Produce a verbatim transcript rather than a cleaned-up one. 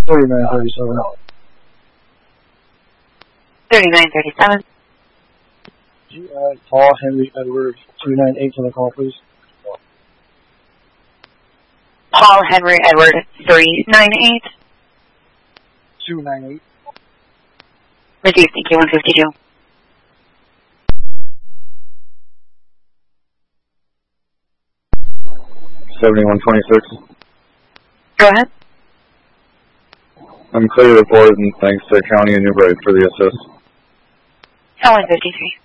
thirty-nine thirty-seven. thirty-nine thirty-seven. Uh, Paul Henry Edward two nine eight on the call, please. Paul Henry Edward three nine eight. two nine eight. Received, thank you, one fifty-two. seventy-one twenty-six. Go ahead. I'm clear to report, and thanks to County and New Bright for the assist. one fifty-three.